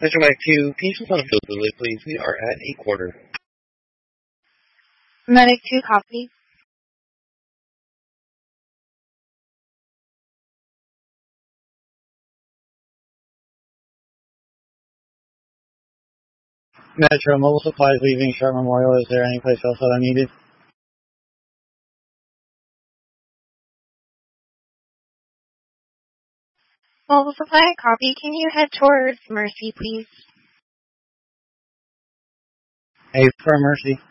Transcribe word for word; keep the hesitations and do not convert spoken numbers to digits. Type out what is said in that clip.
Mister Mike two, can you just on a field delay, please? We are at a quarter. Medic two, copy. Metro, mobile supplies leaving Sharp Memorial. Is there any place else that I needed? Mobile supply, copy. Can you head towards Mercy, please? A for Mercy.